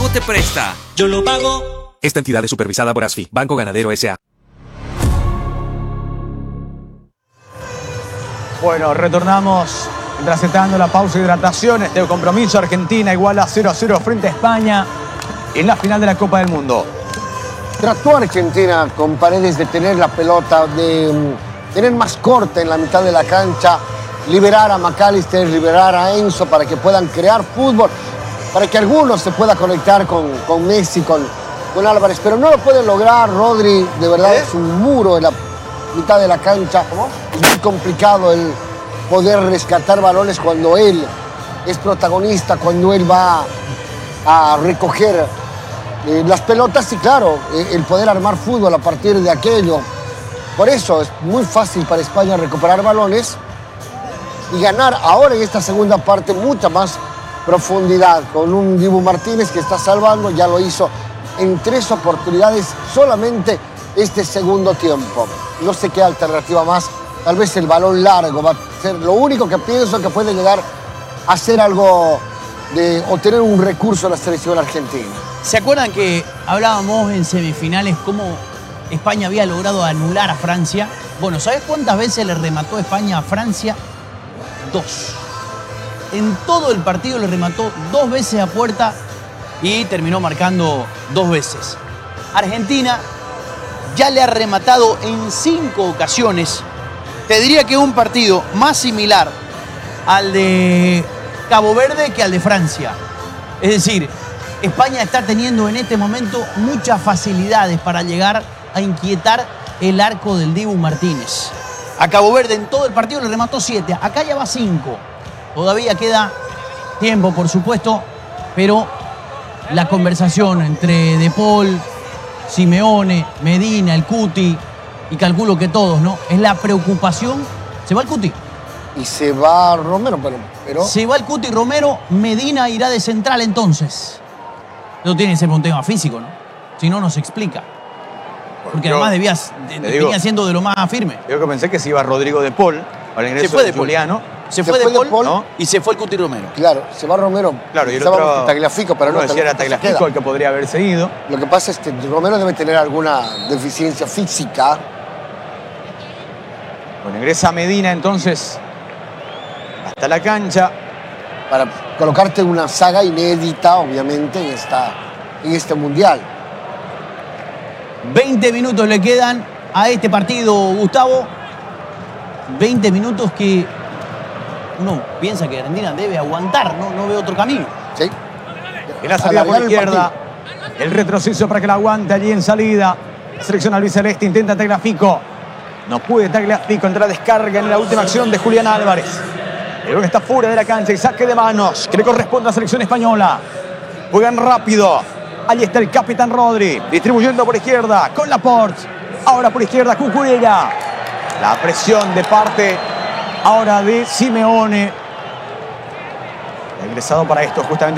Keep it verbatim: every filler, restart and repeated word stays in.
te presta. Yo lo pago. Esta entidad es supervisada por ASFI, Banco Ganadero S A Bueno, retornamos tras la pausa de hidratación. Este compromiso, Argentina igual a cero a cero frente a España en la final de la Copa del Mundo. Trató Argentina con Paredes de tener la pelota, de um, tener más corte en la mitad de la cancha, liberar a McAllister, liberar a Enzo para que puedan crear fútbol, para que algunos se pueda conectar con, con Messi, con, con Álvarez, pero no lo pueden lograr. Rodri, de verdad, ¿Eh? es un muro en la mitad de la cancha. ¿Cómo? Es muy complicado el poder rescatar balones cuando él es protagonista, cuando él va a recoger eh, las pelotas y, claro, eh, el poder armar fútbol a partir de aquello. Por eso es muy fácil para España recuperar balones y ganar ahora en esta segunda parte mucha más profundidad, con un Dibu Martínez que está salvando, ya lo hizo en tres oportunidades solamente este segundo tiempo. No sé qué alternativa más, tal vez el balón largo va a ser lo único que pienso que puede llegar a hacer algo de obtener un recurso a la selección argentina. ¿Se acuerdan que hablábamos en semifinales cómo España había logrado anular a Francia? Bueno, ¿sabés cuántas veces le remató España a Francia? Dos. En todo el partido le remató dos veces a puerta y terminó marcando dos veces. Argentina ya le ha rematado en cinco ocasiones. Te diría que un partido más similar al de Cabo Verde que al de Francia. Es decir, España está teniendo en este momento muchas facilidades para llegar a inquietar el arco del Dibu Martínez. A Cabo Verde en todo el partido le remató siete, acá ya va cinco. Todavía queda tiempo, por supuesto, pero la conversación entre De Paul, Simeone, Medina, el Cuti, y calculo que todos, ¿no? Es la preocupación. ¿Se va el Cuti? Y se va Romero, pero... pero... Se va el Cuti Romero, Medina irá de central entonces. No tiene ese tema físico, ¿no? Si no, nos explica. Porque yo, además debías, de, digo, venía siendo de lo más firme. Yo que pensé que se iba Rodrigo De Paul al ingreso se fue de de Juliano. Se, se fue, fue de, Paul, de Paul ¿no? Y se fue el Cuti Romero. Claro, se va Romero. Claro, y el otro... Tagliafico, pero no, no decía era Tagliafico el que podría haber seguido. Lo que pasa es que Romero debe tener alguna deficiencia física. Bueno, ingresa Medina entonces hasta la cancha. Para colocarte una saga inédita, obviamente, en, esta, en este Mundial. veinte minutos le quedan a este partido, Gustavo. veinte minutos que uno piensa que Argentina debe aguantar, no, no ve otro camino. Sí. Y la salida por la izquierda. El, el retroceso para que la aguante allí en salida. Selección albiceleste, intenta Tagliafico. No puede Tagliafico, entra descarga en la última acción de Julián Álvarez. El que está fuera de la cancha y saque de manos que le corresponde a la selección española. Juegan rápido. Allí está el capitán Rodri, distribuyendo por izquierda con Laporte. Ahora por izquierda Cucurella. La presión de parte ahora de Simeone. Ha ingresado para esto justamente